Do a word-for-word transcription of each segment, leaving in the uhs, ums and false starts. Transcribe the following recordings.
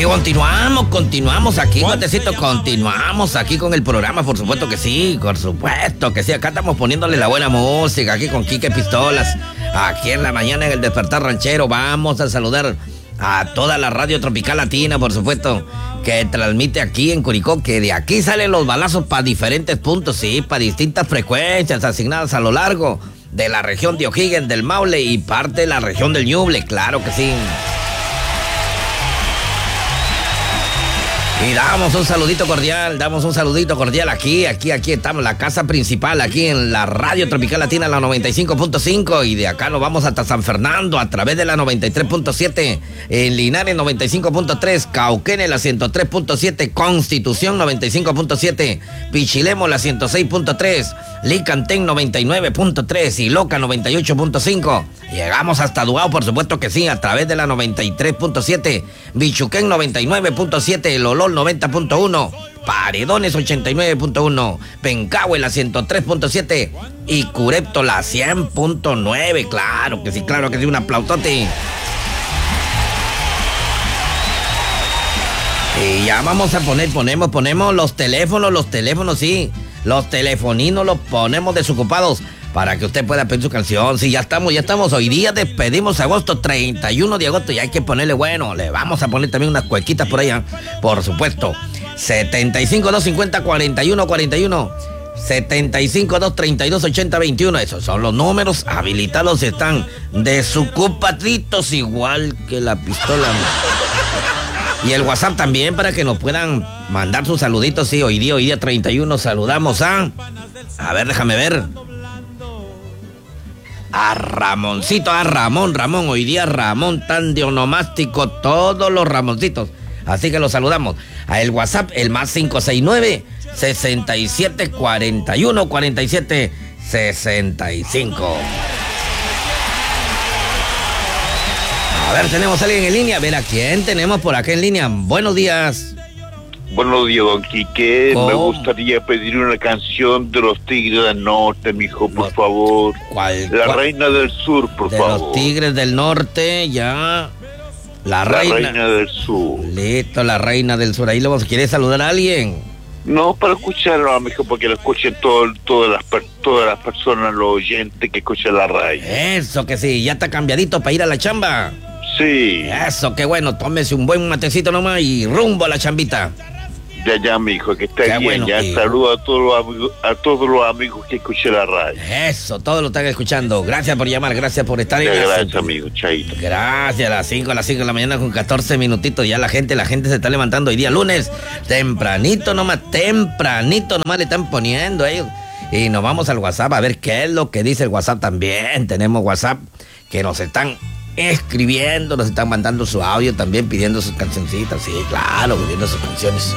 continuamos, continuamos aquí, guatecito, continuamos aquí con el programa, por supuesto que sí, por supuesto que sí. Acá estamos poniéndole la buena música, aquí con Quique Pistolas, aquí en la mañana en el Despertar Ranchero. Vamos a saludar a toda la radio tropical latina, por supuesto, que transmite aquí en Curicó, que de aquí salen los balazos para diferentes puntos, sí, para distintas frecuencias asignadas a lo largo de la región de O'Higgins, del Maule y parte de la región del Ñuble, claro que sí. Y damos un saludito cordial, damos un saludito cordial aquí, aquí, aquí estamos, la casa principal, aquí en la radio tropical latina, la noventa y cinco punto cinco, y de acá nos vamos hasta San Fernando a través de la noventa y tres punto siete, en Linares noventa y cinco punto tres, Cauquenes la ciento tres punto siete, Constitución noventa y cinco punto siete, Pichilemo la ciento seis punto tres, Licantén noventa y nueve punto tres y Loca noventa y ocho punto cinco. Llegamos hasta Duao, por supuesto que sí, a través de la noventa y tres punto siete, Bichuquén noventa y nueve punto siete, El Olol noventa punto uno, Paredones ochenta y nueve punto uno, Pencahue la ciento tres punto siete y Curepto la cien punto nueve. Claro que sí, claro que sí, un aplausote. Y ya vamos a poner, ponemos, ponemos los teléfonos, los teléfonos, sí, los telefoninos los ponemos desocupados para que usted pueda pedir su canción. Sí, ya estamos, ya estamos. Hoy día despedimos agosto, treinta y uno de agosto, y hay que ponerle, bueno, le vamos a poner también unas cuequitas por allá, por supuesto. setenta y cinco, doscientos cincuenta, cuarenta y uno cuarenta y uno, setenta y cinco, doscientos treinta y dos, ochenta veintiuno. Esos son los números habilitados, están desocupaditos igual que la pistola. Y el WhatsApp también para que nos puedan mandar sus saluditos. Sí, hoy día, hoy día treinta y uno, saludamos a... A ver, déjame ver. A Ramoncito, a Ramón, Ramón, hoy día Ramón, tan de onomástico, todos los Ramoncitos. Así que los saludamos. A el WhatsApp, el más cinco seis nueve, sesenta y siete, cuarenta y uno, cuarenta y siete, sesenta y cinco. A ver, tenemos a alguien en línea. A ver, ¿a quién tenemos por acá en línea? Buenos días. Buenos días, don Quique. ¿Cómo? Me gustaría pedir una canción de los Tigres del Norte, mijo, por favor. ¿Cuál? La cuál? Reina del Sur, por de favor. Los Tigres del Norte, ya. La, La reina. Reina del Sur. Listo, la Reina del Sur. Ahí lo ¿quiere saludar a alguien? No, para escucharlo, mijo, porque lo escuchen todo, todas, las, per- todas las personas, los oyentes que escuchan la radio. Eso que sí, ya está cambiadito para ir a la chamba. Sí. Eso, qué bueno, tómese un buen matecito nomás y rumbo a la chambita. Ya, ya, mijo, que está Qué bien. bueno, Ya, y- saludo a todos los amigos, a todos los amigos que escuchan la radio. Eso, todos lo están escuchando. Gracias por llamar, gracias por estar Ya, en gracias, amigo, chaito. Gracias, a las cinco, a las cinco de la mañana con catorce minutitos. Ya la gente, la gente se está levantando hoy día lunes. Tempranito nomás, tempranito nomás le están poniendo ellos. Y nos vamos al WhatsApp a ver qué es lo que dice el WhatsApp también. Tenemos WhatsApp que nos están escribiendo, nos están mandando su audio también, pidiendo sus cancioncitas. Sí, claro, pidiendo sus canciones.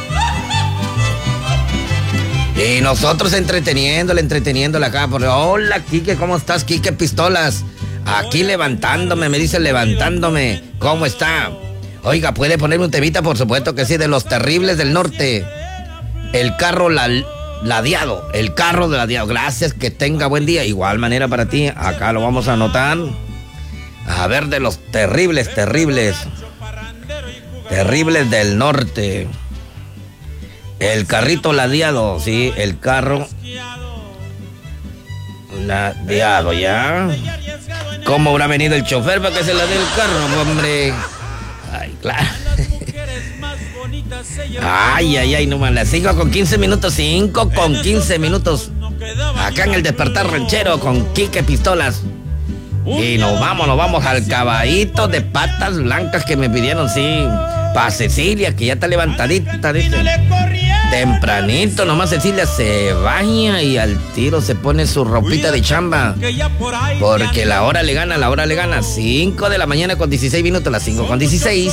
Y nosotros entreteniéndole, entreteniéndole acá. Porque, hola, Quique, ¿cómo estás, Quique Pistolas? Aquí levantándome, me dice levantándome. ¿Cómo está? Oiga, ¿puede ponerme un temita? Por supuesto que sí, de los Terribles del Norte. El carro la, ladeado, el carro ladeado. Gracias, que tenga buen día. Igual manera para ti, acá lo vamos a anotar. A ver, de los terribles, terribles. Terribles del Norte. El carrito ladeado, sí, el carro ladeado, ¿ya? ¿Cómo habrá venido el chofer para que se ladee el carro, hombre? Ay, claro. Ay, ay, ay, nomás las cinco con quince minutos, cinco con quince minutos. Acá en el Despertar Ranchero con Quique Pistolas. Y nos vamos, nos vamos al caballito de patas blancas que me pidieron, sí. Pa' Cecilia, que ya está levantadita, dice. Tempranito, nomás Cecilia se baña y al tiro se pone su ropita de chamba. Porque la hora le gana, la hora le gana. cinco de la mañana con dieciséis minutos, las cinco con dieciséis.